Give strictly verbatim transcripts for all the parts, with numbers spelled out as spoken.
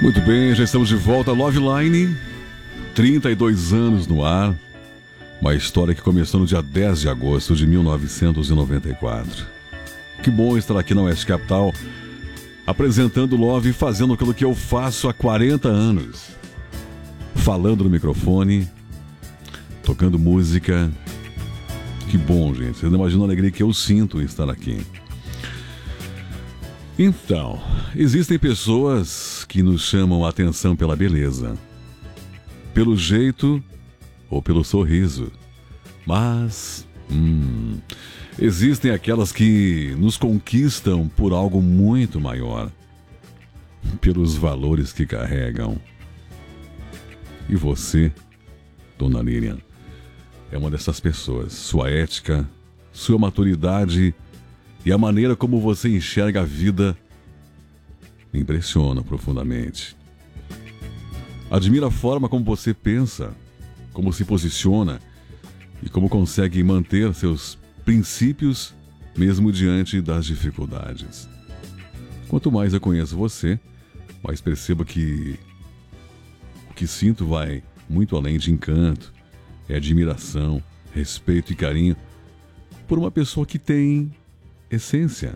Muito bem, já estamos de volta. Love Line, trinta e dois anos no ar. Uma história que começou no dia dez de agosto de mil novecentos e noventa e quatro. Que bom estar aqui na Oeste Capital, apresentando Love e fazendo aquilo que eu faço há quarenta anos. Falando no microfone, tocando música. Que bom, gente. Vocês não imaginam a alegria que eu sinto em estar aqui. Então, existem pessoas que nos chamam a atenção pela beleza, pelo jeito ou pelo sorriso. Mas, hum, existem aquelas que nos conquistam por algo muito maior, pelos valores que carregam. E você, Dona Lilian, é uma dessas pessoas. Sua ética, sua maturidade e a maneira como você enxerga a vida me impressiona profundamente. Admiro a forma como você pensa, como se posiciona e como consegue manter seus princípios mesmo diante das dificuldades. Quanto mais eu conheço você, mais percebo que o que sinto vai muito além de encanto, é admiração, respeito e carinho por uma pessoa que tem essência.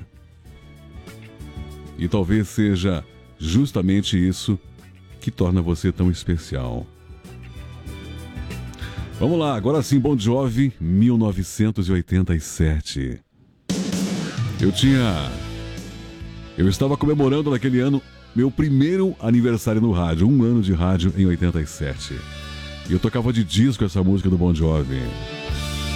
E talvez seja justamente isso que torna você tão especial. Vamos lá, agora sim, Bon Jovi, mil novecentos e oitenta e sete. Eu tinha... Eu estava comemorando naquele ano meu primeiro aniversário no rádio, um ano de rádio em oitenta e sete. E eu tocava de disco essa música do Bon Jovi.